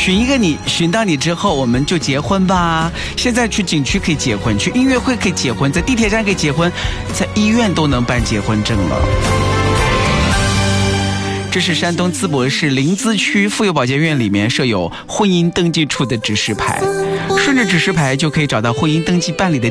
寻一个你，寻到你之后我们就结婚吧。现在去景区可以结婚，去音乐会可以结婚，在地铁站可以结婚，在医院都能办结婚证了。这是山东淄博市临淄区妇幼保健院里面设有婚姻登记处的指示牌，顺着指示牌就可以找到婚姻登记办理的